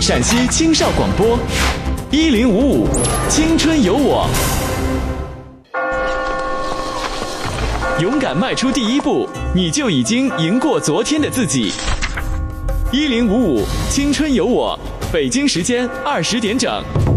陕西青少广播1055青春有我，勇敢迈出第一步，你就已经赢过昨天的自己。1055青春有我，北京时间20点整。